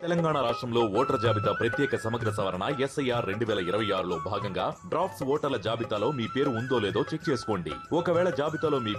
తెలంగాణ రాష్ట్రంలో ఓటర్ల జాబితా ప్రత్యేక సమగ్ర సవరణ ఎస్ఐఆర్ 2026లో భాగంగా డ్రాఫ్ట్స్ ఓటర్ల జాబితాలో మీ పేరు ఉందో లేదో చెక్ చేసుకోండి. ఒకవేళ జాబితాలో మీ